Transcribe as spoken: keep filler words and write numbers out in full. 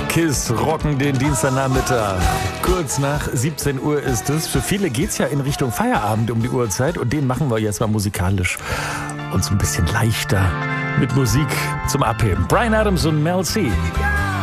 Kiss rocken den Dienstagnachmittag. Kurz nach siebzehn Uhr ist es. Für viele geht's ja in Richtung Feierabend um die Uhrzeit und den machen wir jetzt mal musikalisch und so ein bisschen leichter mit Musik zum Abheben. Bryan Adams und Mel C.